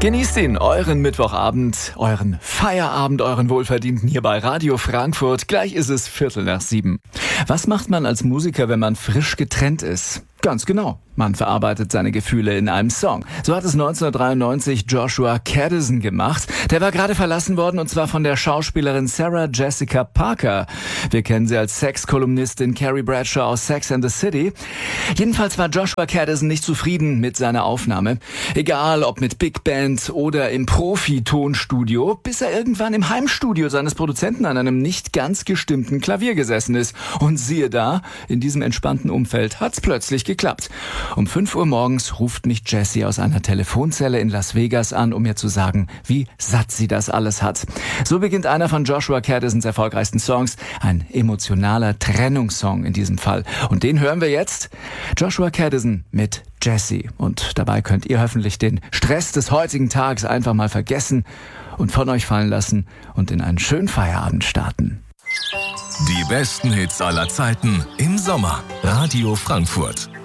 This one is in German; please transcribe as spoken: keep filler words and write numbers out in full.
Genießt ihn, euren Mittwochabend, euren Feierabend, euren wohlverdienten hier bei Radio Frankfurt. Gleich ist es Viertel nach sieben. Was macht man als Musiker, wenn man frisch getrennt ist? Ganz genau. Man verarbeitet seine Gefühle in einem Song. So hat es neunzehnhundertdreiundneunzig Joshua Kadison gemacht. Der war gerade verlassen worden, und zwar von der Schauspielerin Sarah Jessica Parker. Wir kennen sie als Sexkolumnistin Carrie Bradshaw aus Sex and the City. Jedenfalls war Joshua Kadison nicht zufrieden mit seiner Aufnahme. Egal ob mit Big Band oder im Profi-Tonstudio, bis er irgendwann im Heimstudio seines Produzenten an einem nicht ganz gestimmten Klavier gesessen ist. Und siehe da, in diesem entspannten Umfeld hat's plötzlich geklappt. Um fünf Uhr morgens ruft mich Jessie aus einer Telefonzelle in Las Vegas an, um mir zu sagen, wie satt sie das alles hat. So beginnt einer von Joshua Kadisons erfolgreichsten Songs, ein emotionaler Trennungssong in diesem Fall. Und den hören wir jetzt. Joshua Kadison mit Jessie. Und dabei könnt ihr hoffentlich den Stress des heutigen Tages einfach mal vergessen und von euch fallen lassen und in einen schönen Feierabend starten. Die besten Hits aller Zeiten im Sommer. Radio Frankfurt.